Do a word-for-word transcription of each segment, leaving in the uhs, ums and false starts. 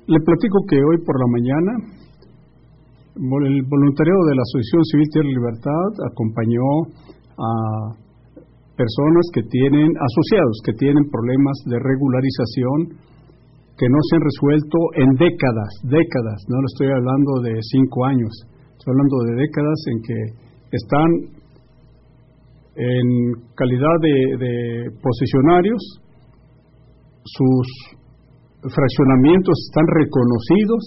Le platico que hoy por la mañana el voluntariado de la Asociación Civil Tierra y Libertad acompañó a personas que tienen, asociados, que tienen problemas de regularización que no se han resuelto en décadas, décadas, no le estoy hablando de cinco años, estoy hablando de décadas en que están en calidad de, de posesionarios, sus fraccionamientos están reconocidos,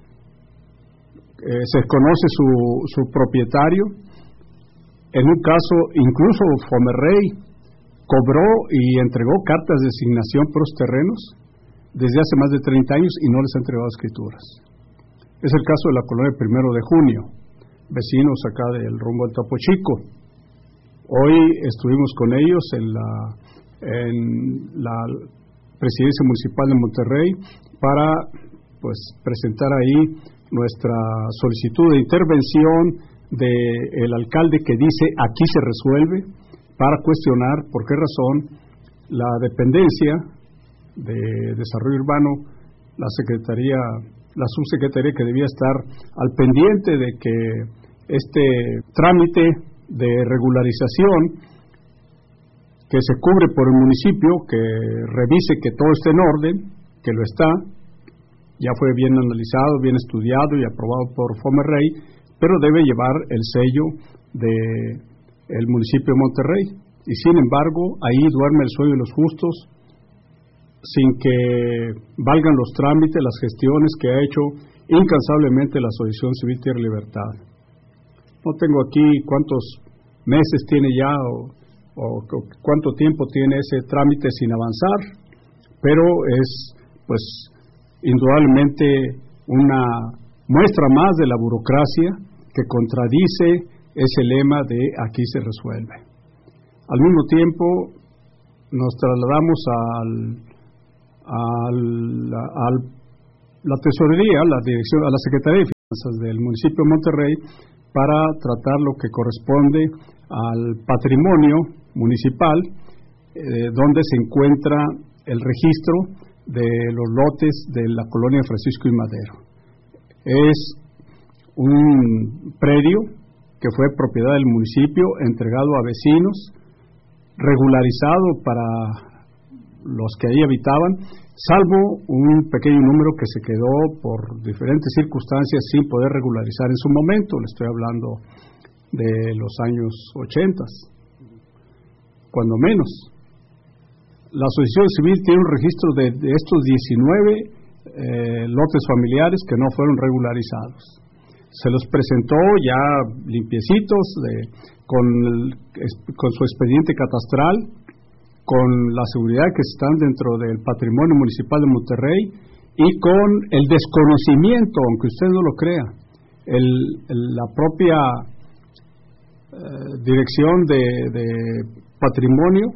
eh, se conoce su, su propietario. En un caso, incluso Fomerrey cobró y entregó cartas de asignación por los terrenos desde hace más de treinta años y no les ha entregado escrituras. Es el caso de la colonia Primero de Junio, vecinos acá del rumbo del Topo Chico. Hoy estuvimos con ellos en la, en la Presidencia Municipal de Monterrey para pues presentar ahí nuestra solicitud de intervención del alcalde que dice aquí se resuelve, para cuestionar por qué razón la dependencia de Desarrollo Urbano, la Secretaría, la Subsecretaría que debía estar al pendiente de que este trámite de regularización que se cubre por el municipio, que revise que todo esté en orden, que lo está, ya fue bien analizado, bien estudiado y aprobado por Fomerrey, pero debe llevar el sello de el municipio de Monterrey, y sin embargo ahí duerme el sueño de los justos, sin que valgan los trámites, las gestiones que ha hecho incansablemente la Asociación Civil Tierra y Libertad. No tengo aquí cuántos meses tiene ya o, o, o cuánto tiempo tiene ese trámite sin avanzar, pero es pues indudablemente una muestra más de la burocracia que contradice ese lema de aquí se resuelve. Al mismo tiempo nos trasladamos al, al, al la tesorería, la dirección, a la Secretaría de Finanzas del municipio de Monterrey para tratar lo que corresponde al patrimonio municipal, eh, donde se encuentra el registro de los lotes de la colonia Francisco y Madero. Es un predio que fue propiedad del municipio, entregado a vecinos, regularizado para los que ahí habitaban, salvo un pequeño número que se quedó por diferentes circunstancias sin poder regularizar en su momento. Le estoy hablando de los años ochenta, cuando menos. La Asociación Civil tiene un registro de, de estos diecinueve eh, lotes familiares que no fueron regularizados. Se los presentó ya limpiecitos, de, con, el, con su expediente catastral, con la seguridad que están dentro del patrimonio municipal de Monterrey y con el desconocimiento, aunque usted no lo crea, el, el, la propia eh, dirección de, de patrimonio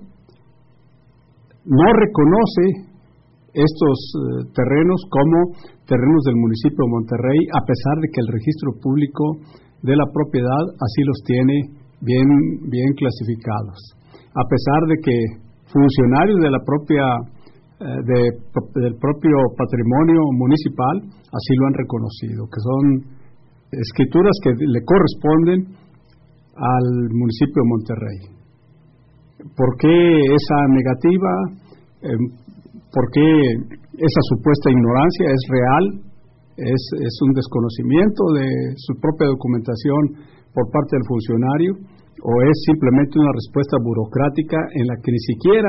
no reconoce estos eh, terrenos como terrenos del municipio de Monterrey, a pesar de que el registro público de la propiedad así los tiene bien, bien clasificados, a pesar de que funcionarios de la propia eh, de, del propio patrimonio municipal así lo han reconocido, que son escrituras que le corresponden al municipio de Monterrey. ¿Por qué esa negativa? Eh, ¿Por qué esa supuesta ignorancia? ¿Es real? ¿Es, es un desconocimiento de su propia documentación por parte del funcionario? ¿O es simplemente una respuesta burocrática en la que ni siquiera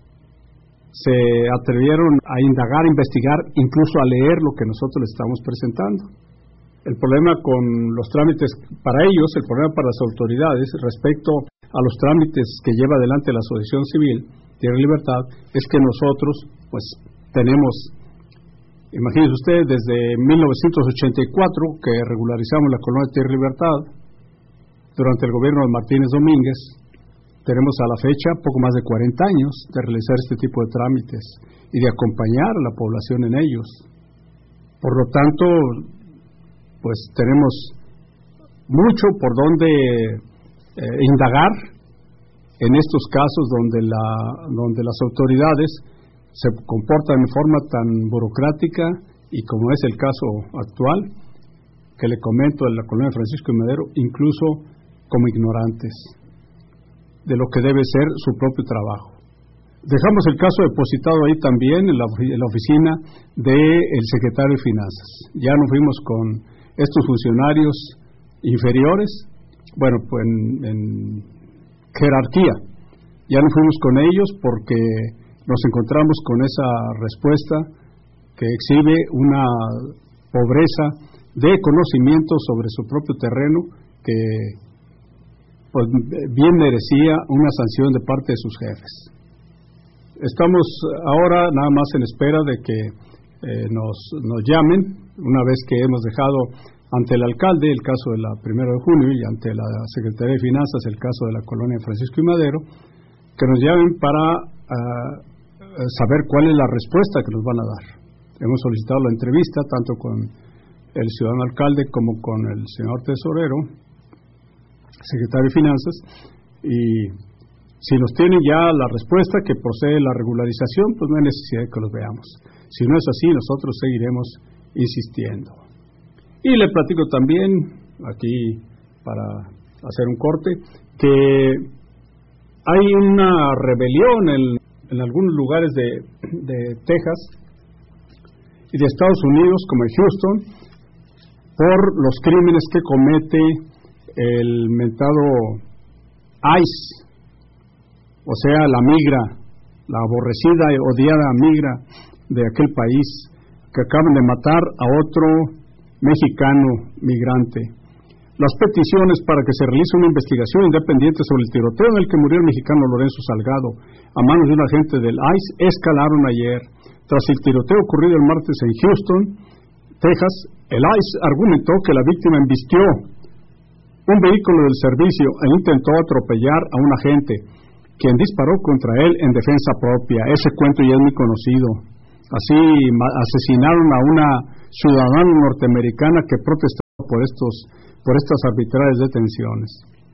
se atrevieron a indagar, a investigar, incluso a leer lo que nosotros les estamos presentando? El problema con los trámites para ellos, el problema para las autoridades respecto a los trámites que lleva adelante la Asociación Civil Tierra y Libertad, es que nosotros pues tenemos, imagínense ustedes, desde mil novecientos ochenta y cuatro que regularizamos la colonia Tierra y Libertad, durante el gobierno de Martínez Domínguez, tenemos a la fecha poco más de cuarenta años de realizar este tipo de trámites y de acompañar a la población en ellos. Por lo tanto, pues tenemos mucho por donde eh, indagar en estos casos donde, la, donde las autoridades se comportan de forma tan burocrática y como es el caso actual, que le comento de la colonia Francisco y Madero, incluso como ignorantes de lo que debe ser su propio trabajo. Dejamos el caso depositado ahí también en la, en la oficina del secretario de Finanzas. Ya nos fuimos con estos funcionarios inferiores, bueno, pues en, en jerarquía. Ya nos fuimos con ellos porque nos encontramos con esa respuesta que exhibe una pobreza de conocimiento sobre su propio terreno que pues, bien merecía una sanción de parte de sus jefes. Estamos ahora nada más en espera de que eh, nos, nos llamen, una vez que hemos dejado ante el alcalde el caso de la primero de junio y ante la Secretaría de Finanzas el caso de la colonia Francisco y Madero, que nos llamen para uh, saber cuál es la respuesta que nos van a dar. Hemos solicitado la entrevista tanto con el ciudadano alcalde como con el señor tesorero, secretario de Finanzas, y si nos tienen ya la respuesta que procede la regularización, pues no hay necesidad de que los veamos. Si no es así, nosotros seguiremos insistiendo. Y le platico también, aquí para hacer un corte, que hay una rebelión en, en algunos lugares de, de Texas y de Estados Unidos, como en Houston, por los crímenes que comete el mentado ICE, o sea, la migra, la aborrecida y odiada migra de aquel país, que acaban de matar a otro mexicano migrante. Las peticiones para que se realice una investigación independiente sobre el tiroteo en el que murió el mexicano Lorenzo Salgado a manos de un agente del ICE escalaron ayer. Tras el tiroteo ocurrido el martes en Houston, Texas, el ICE argumentó que la víctima embistió un vehículo del servicio e intentó atropellar a un agente, quien disparó contra él en defensa propia. Ese cuento ya es muy conocido. Así asesinaron a una ciudadana norteamericana que protestaba por estos, por estas arbitrarias detenciones.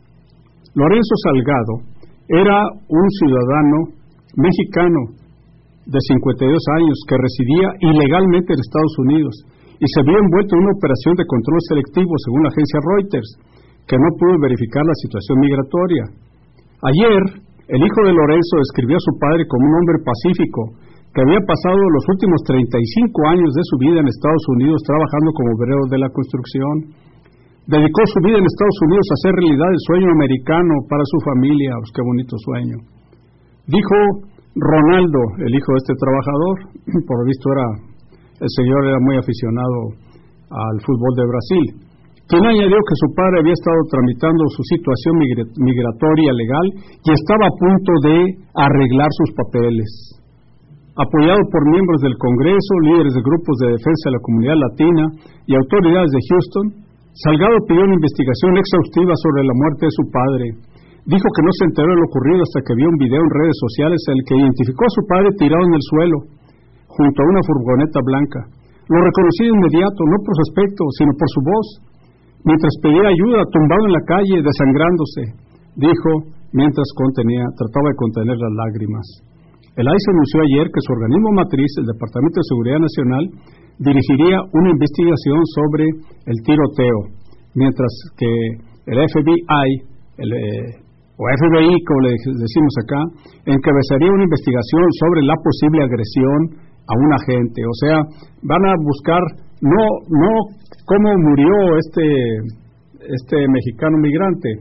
Lorenzo Salgado era un ciudadano mexicano de cincuenta y dos años que residía ilegalmente en Estados Unidos y se vio envuelto en una operación de control selectivo, según la agencia Reuters, que no pudo verificar la situación migratoria. Ayer, el hijo de Lorenzo describió a su padre como un hombre pacífico, que había pasado los últimos treinta y cinco años de su vida en Estados Unidos trabajando como obrero de la construcción. Dedicó su vida en Estados Unidos a hacer realidad el sueño americano para su familia. Pues qué bonito sueño. Dijo Ronaldo, el hijo de este trabajador, por lo visto era, el señor era muy aficionado al fútbol de Brasil, quien añadió que su padre había estado tramitando su situación migratoria legal y estaba a punto de arreglar sus papeles. Apoyado por miembros del Congreso, líderes de grupos de defensa de la comunidad latina y autoridades de Houston, Salgado pidió una investigación exhaustiva sobre la muerte de su padre. Dijo que no se enteró de lo ocurrido hasta que vio un video en redes sociales en el que identificó a su padre tirado en el suelo, junto a una furgoneta blanca. Lo reconocí de inmediato, no por su aspecto, sino por su voz, mientras pedía ayuda, tumbado en la calle, desangrándose, dijo, mientras contenía, trataba de contener las lágrimas. El ICE anunció ayer que su organismo matriz, el Departamento de Seguridad Nacional, dirigiría una investigación sobre el tiroteo, mientras que el F B I, el, eh, o F B I, como le decimos acá, encabezaría una investigación sobre la posible agresión a un agente. O sea, van a buscar no, no cómo murió este, este mexicano migrante,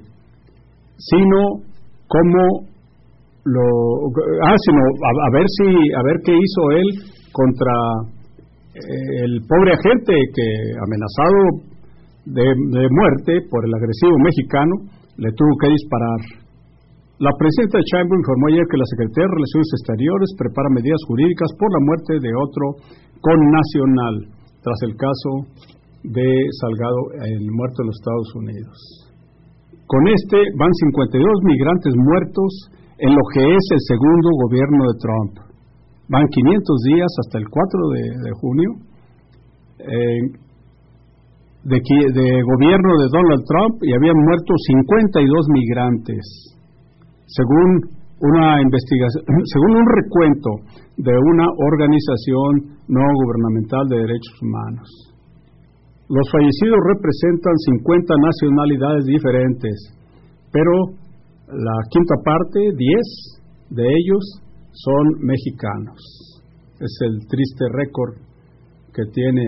sino cómo lo ah sino a, a ver si a ver qué hizo él contra eh, el pobre agente que, amenazado de, de muerte por el agresivo mexicano, le tuvo que disparar. La presidenta Sheinbaum informó ayer que la Secretaría de Relaciones Exteriores prepara medidas jurídicas por la muerte de otro connacional tras el caso de Salgado, el muerto en los Estados Unidos. Con este van cincuenta y dos migrantes muertos en lo que es el segundo gobierno de Trump. Van quinientos días hasta el cuatro de, de junio eh, de, de gobierno de Donald Trump, y habían muerto cincuenta y dos migrantes, según una investigación, según un recuento de una organización no gubernamental de derechos humanos. Los fallecidos representan cincuenta nacionalidades diferentes, pero la quinta parte, diez de ellos, son mexicanos. Es el triste récord que tiene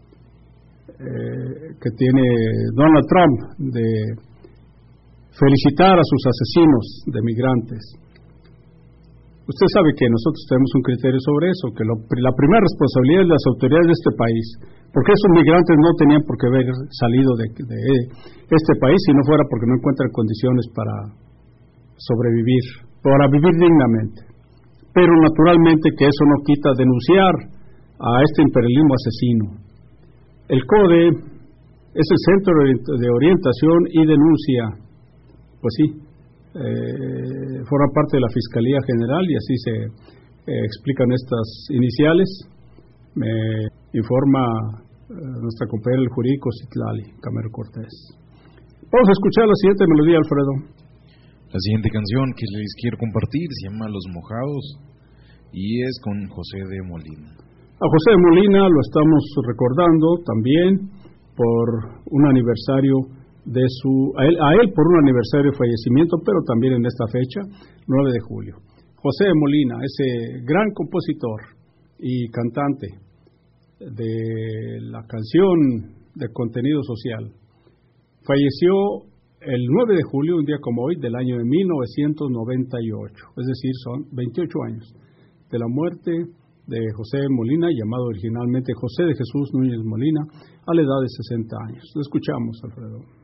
eh, que tiene Donald Trump de felicitar a sus asesinos de migrantes. Usted sabe que nosotros tenemos un criterio sobre eso, que lo, la primera responsabilidad es de las autoridades de este país, porque esos migrantes no tenían por qué haber salido de, de este país si no fuera porque no encuentran condiciones para sobrevivir, para vivir dignamente. Pero naturalmente que eso no quita denunciar a este imperialismo asesino. El CODE es el Centro de Orientación y Denuncia, pues sí, eh, forma parte de la Fiscalía General y así se eh, explican estas iniciales. Me informa eh, nuestra compañera el jurídico Citlali Camero Cortés. Vamos a escuchar la siguiente melodía, Alfredo. La siguiente canción que les quiero compartir se llama Los Mojados y es con José de Molina. A José de Molina lo estamos recordando también por un aniversario de su, a él, a él por un aniversario de fallecimiento, pero también en esta fecha, nueve de julio. José de Molina, ese gran compositor y cantante de la canción de contenido social, falleció el nueve de julio, un día como hoy, del año de mil novecientos noventa y ocho, es decir, son veintiocho años de la muerte de José Molina, llamado originalmente José de Jesús Núñez Molina, a la edad de sesenta años. Lo escuchamos, Alfredo.